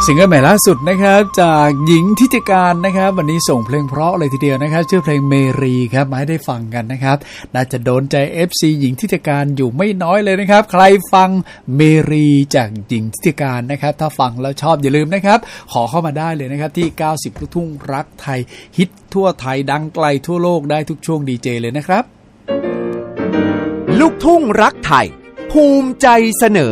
ซิงเกิลใหม่ล่าสุดนะครับจากหญิงทิติการนะครับวันนี้ส่งเพลงเพราะเลยทีเดียวนะครับชื่อเพลงเมรีครับมาให้ได้ฟังกันนะครับน่าจะโดนใจ FC หญิงทิติการอยู่ไม่น้อยเลยนะครับใครฟังเมรีจากหญิงทิติการนะครับถ้าฟังแล้วชอบอย่าลืมนะครับขอเข้ามาได้เลยนะครับที่90ลูกทุ่งรักไทยฮิตทั่วไทยดังไกลทั่วโลกได้ทุกช่วงดีเจเลยนะครับลูกทุ่งรักไทยภูมิใจเสนอ